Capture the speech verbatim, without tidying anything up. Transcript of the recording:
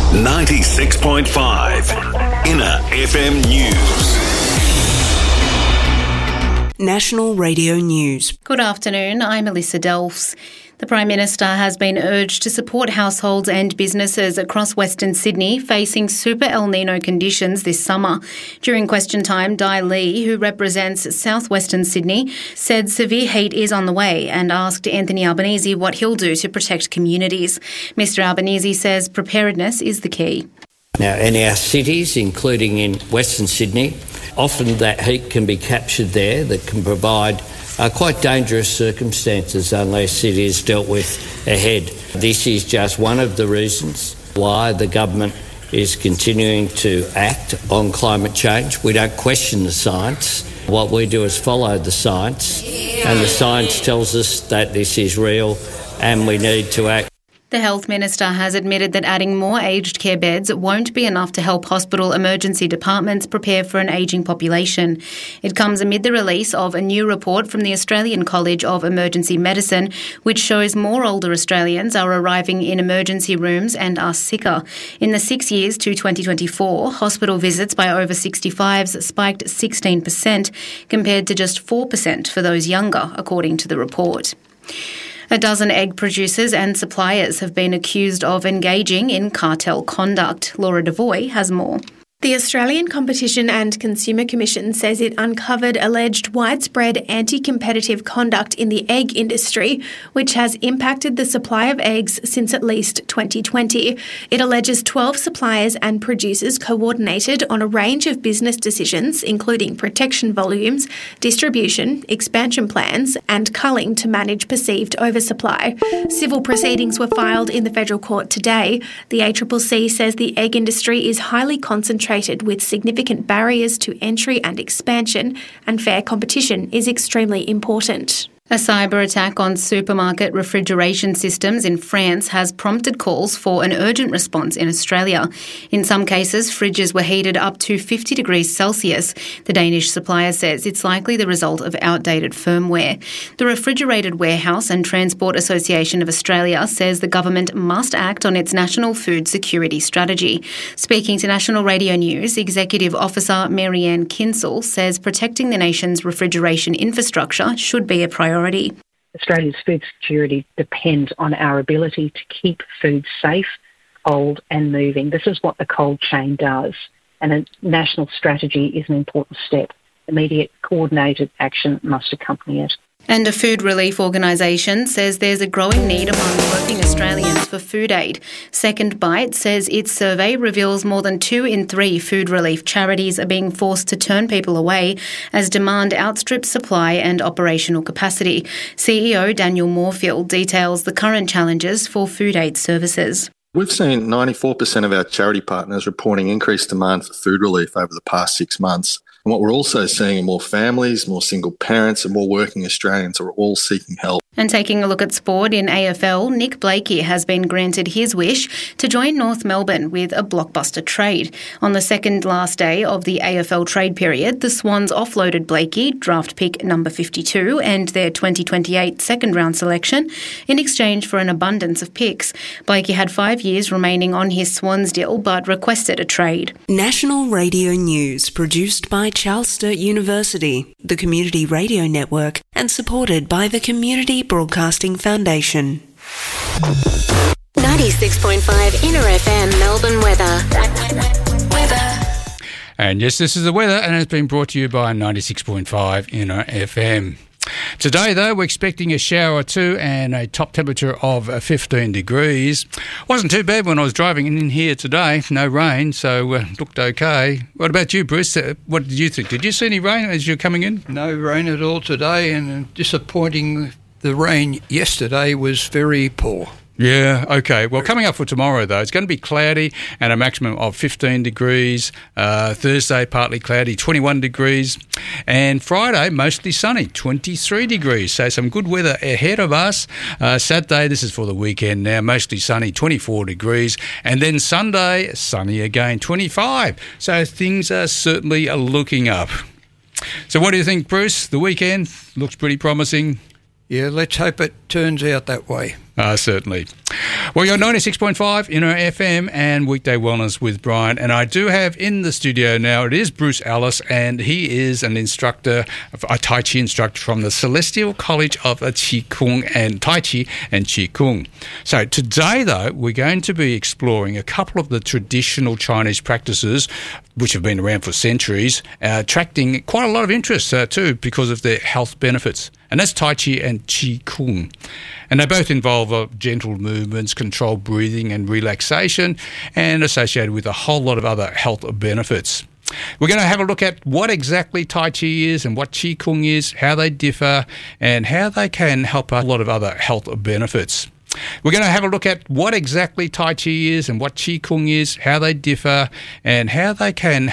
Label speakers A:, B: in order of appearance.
A: ninety-six point five Inner F M News.
B: National Radio News.
C: Good afternoon, I'm Alyssa Delfs. The Prime Minister has been urged to support households and businesses across Western Sydney facing super El Nino conditions this summer. During question time, Di Lee, who represents southwestern Sydney, said severe heat is on the way and asked Anthony Albanese what he'll do to protect communities. Mister Albanese says preparedness is the key.
D: Now, in our cities, including in Western Sydney, often that heat can be captured there that can provide uh, quite dangerous circumstances unless it is dealt with ahead. This is just one of the reasons why the government is continuing to act on climate change. We don't question the science. What we do is follow the science, and the science tells us that this is real and we need to act.
C: The Health Minister has admitted that adding more aged care beds won't be enough to help hospital emergency departments prepare for an ageing population. It comes amid the release of a new report from the Australian College of Emergency Medicine, which shows more older Australians are arriving in emergency rooms and are sicker. In the six years to twenty twenty-four, hospital visits by over sixty-fives spiked sixteen percent compared to just four percent for those younger, according to the report. A dozen egg producers and suppliers have been accused of engaging in cartel conduct. Laura Devoy has more.
E: The Australian Competition and Consumer Commission says it uncovered alleged widespread anti-competitive conduct in the egg industry, which has impacted the supply of eggs since at least twenty twenty. It alleges twelve suppliers and producers coordinated on a range of business decisions, including protection volumes, distribution, expansion plans, and culling to manage perceived oversupply. Civil proceedings were filed in the federal court today. The A C C C says the egg industry is highly concentrated with significant barriers to entry and expansion, and fair competition is extremely important.
C: A cyber attack on supermarket refrigeration systems in France has prompted calls for an urgent response in Australia. In some cases, fridges were heated up to fifty degrees Celsius. The Danish supplier says it's likely the result of outdated firmware. The Refrigerated Warehouse and Transport Association of Australia says the government must act on its national food security strategy. Speaking to National Radio News, Executive Officer Marianne Kinsell says protecting the nation's refrigeration infrastructure should be a priority.
F: Australia's food security depends on our ability to keep food safe, cold and moving. This is what the cold chain does, and a national strategy is an important step. Immediate coordinated action must accompany it.
C: And a food relief organisation says there's a growing need among working Australians for food aid. Second Bite says its survey reveals more than two in three food relief charities are being forced to turn people away as demand outstrips supply and operational capacity. C E O Daniel Moorfield details the current challenges for food aid services.
G: We've seen ninety-four percent of our charity partners reporting increased demand for food relief over the past six months. And what we're also seeing are more families, more single parents and more working Australians are all seeking help.
C: And taking a look at sport in A F L, Nick Blakey has been granted his wish to join North Melbourne with a blockbuster trade. On the second last day of the A F L trade period, the Swans offloaded Blakey, draft pick number fifty-two, and their twenty twenty-eight second round selection in exchange for an abundance of picks. Blakey had five years remaining on his Swans deal but requested a trade.
B: National Radio News, produced by Charles Sturt University, the Community Radio Network, and supported by the Community Broadcasting Foundation.
H: ninety-six point five Inner F M Melbourne weather. Weather.
I: And yes, this is the weather, and it's been brought to you by ninety-six point five Inner F M. Today, though, we're expecting a shower or two and a top temperature of fifteen degrees. Wasn't too bad when I was driving in here today. No rain, so uh, looked okay. What about you, Bruce? Uh, what did you think? Did you see any rain as you're coming in?
J: No rain at all today, and disappointing. The rain yesterday was very poor.
I: Yeah, okay. Well, coming up for tomorrow, though, it's going to be cloudy and a maximum of fifteen degrees. Uh, Thursday, partly cloudy, twenty-one degrees. And Friday, mostly sunny, twenty-three degrees. So some good weather ahead of us. Uh, Saturday, this is for the weekend now, mostly sunny, twenty-four degrees. And then Sunday, sunny again, twenty-five. So things are certainly looking up. So what do you think, Bruce? The weekend looks pretty promising.
J: Yeah, let's hope it turns out that way.
I: Uh, certainly. Well, you're ninety-six point five Inner F M and Weekday Wellness with Brian. And I do have in the studio now, it is Bruce Ellis, and he is an instructor, a Tai Chi instructor from the Celestial College of Qi Kung and Tai Chi and Qi Kung. So today, though, we're going to be exploring a couple of the traditional Chinese practices which have been around for centuries, uh, attracting quite a lot of interest uh, too because of their health benefits. And that's Tai Chi and Qi Kung. And they both involve uh, gentle movements, controlled breathing and relaxation, and associated with a whole lot of other health benefits. We're going to have a look at what exactly Tai Chi is and what Qi Kung is, how they differ, and how they can help a lot of other health benefits. We're going to have a look at what exactly Tai Chi is and what Qi Kung is, how they differ, and how they can